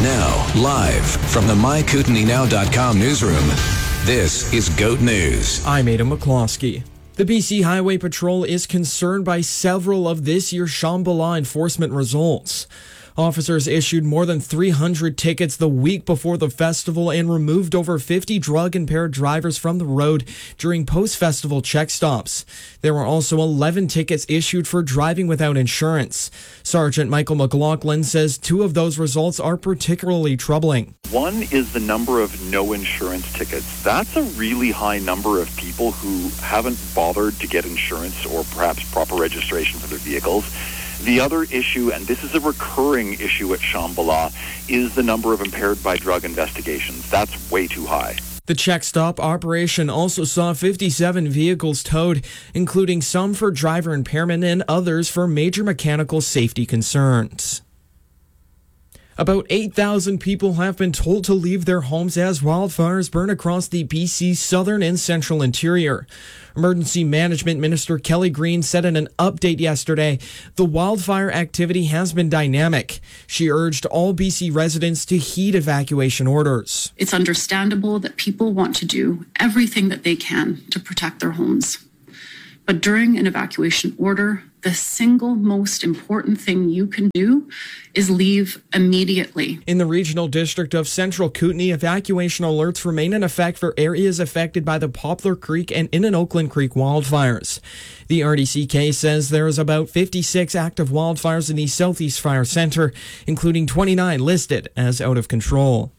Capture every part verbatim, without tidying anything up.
Now, live from the my kootenai now dot com newsroom, this is GOAT News. I'm Adam McCloskey. The B C Highway Patrol is concerned by several of this year's Shambhala enforcement results. Officers issued more than three hundred tickets the week before the festival and removed over fifty drug-impaired drivers from the road during post-festival check stops. There were also eleven tickets issued for driving without insurance. Sergeant Michael McLaughlin says two of those results are particularly troubling. One is the number of no insurance tickets. That's a really high number of people who haven't bothered to get insurance or perhaps proper registration for their vehicles. The other issue, and this is a recurring issue at Shambhala, is the number of impaired by drug investigations. That's way too high. The check stop operation also saw fifty-seven vehicles towed, including some for driver impairment and others for major mechanical safety concerns. About eight thousand people have been told to leave their homes as wildfires burn across the B C southern and central interior. Emergency Management Minister Kelly Green said in an update yesterday, the wildfire activity has been dynamic. She urged all B C residents to heed evacuation orders. It's understandable that people want to do everything that they can to protect their homes. But during an evacuation order, the single most important thing you can do is leave immediately. In the regional district of Central Kootenay, evacuation alerts remain in effect for areas affected by the Poplar Creek and Inner Oakland Creek wildfires. The R D C K says there is about fifty-six active wildfires in the Southeast Fire Centre, including twenty-nine listed as out of control.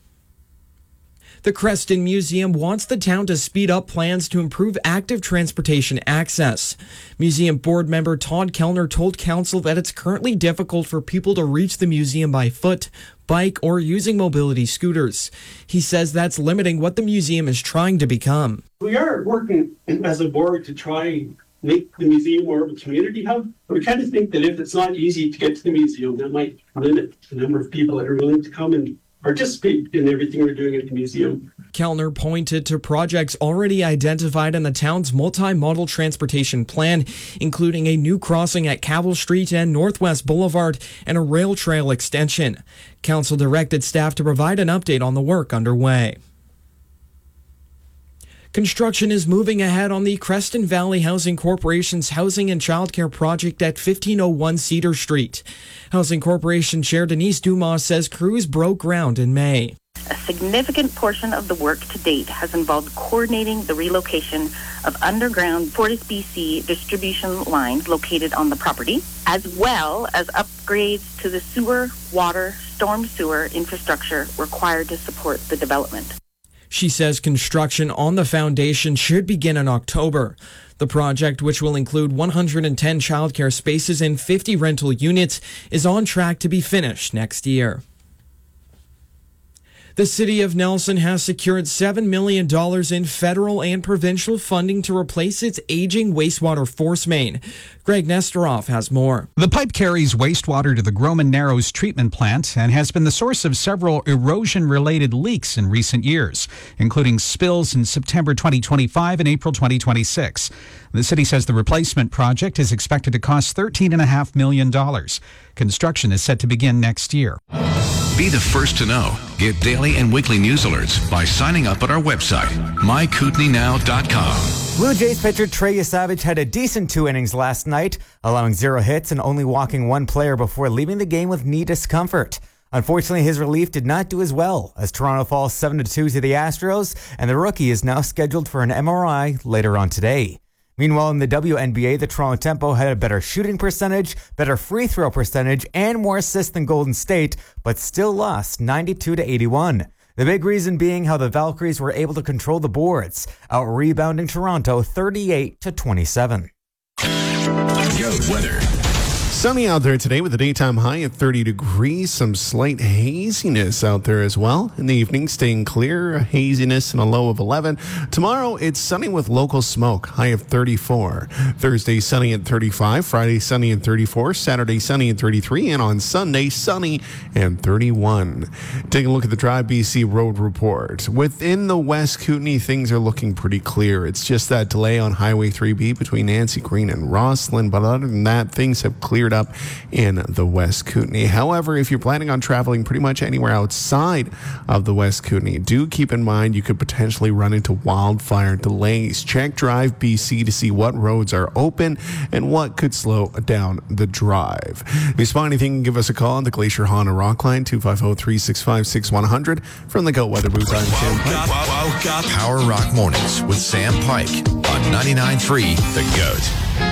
The Creston Museum wants the town to speed up plans to improve active transportation access. Museum board member Todd Kellner told council that it's currently difficult for people to reach the museum by foot, bike, or using mobility scooters. He says that's limiting what the museum is trying to become. We are working as a board to try and make the museum more of a community hub. But we kind of think that if it's not easy to get to the museum, that might limit the number of people that are willing to come and participate in everything we're doing at the museum. Kellner pointed to projects already identified in the town's multi-modal transportation plan, including a new crossing at Cavill Street and Northwest Boulevard and a rail trail extension. Council directed staff to provide an update on the work underway. Construction is moving ahead on the Creston Valley Housing Corporation's housing and childcare project at fifteen oh one Cedar Street. Housing Corporation Chair Denise Dumas says crews broke ground in May. A significant portion of the work to date has involved coordinating the relocation of underground FortisBC distribution lines located on the property, as well as upgrades to the sewer, water, storm sewer infrastructure required to support the development. She says construction on the foundation should begin in October. The project, which will include one hundred ten childcare spaces and fifty rental units, is on track to be finished next year. The City of Nelson has secured seven million dollars in federal and provincial funding to replace its aging wastewater force main. Greg Nestoroff has more. The pipe carries wastewater to the Groman Narrows treatment plant and has been the source of several erosion-related leaks in recent years, including spills in September twenty twenty-five and April twenty twenty-six. The city says the replacement project is expected to cost thirteen point five million dollars. Construction is set to begin next year. Be the first to know. Get daily and weekly news alerts by signing up at our website, my kootenai now dot com. Blue Jays pitcher Trey Savage had a decent two innings last night, allowing zero hits and only walking one player before leaving the game with knee discomfort. Unfortunately, his relief did not do as well as Toronto falls seven to two to the Astros, and the rookie is now scheduled for an M R I later on today. Meanwhile, in the W N B A, the Toronto Tempo had a better shooting percentage, better free throw percentage, and more assists than Golden State, but still lost ninety-two to eighty-one. The big reason being how the Valkyries were able to control the boards, out-rebounding Toronto thirty-eight to twenty-seven. Goat weather. Sunny out there today with a daytime high at thirty degrees. Some slight haziness out there as well. In the evening, staying clear, a haziness and a low of eleven. Tomorrow, it's sunny with local smoke, high of thirty-four. Thursday, sunny at thirty-five. Friday, sunny at thirty-four. Saturday, sunny at thirty-three. And on Sunday, sunny and thirty-one. Take a look at the Drive B C Road Report. Within the West Kootenay, things are looking pretty clear. It's just that delay on Highway three B between Nancy Green and Rosslyn. But other than that, things have cleared cleared up in the West Kootenay. However, if you're planning on traveling pretty much anywhere outside of the West Kootenay, do keep in mind you could potentially run into wildfire delays. Check Drive B C to see what roads are open and what could slow down the drive. If you spot anything, give us a call on the Glacier Honda Rock Line, two five zero, three six five, six one zero zero. From the Go Weather Booth, I'm Sam Pike. Power Rock Mornings with Sam Pike on ninety-nine point three The Goat.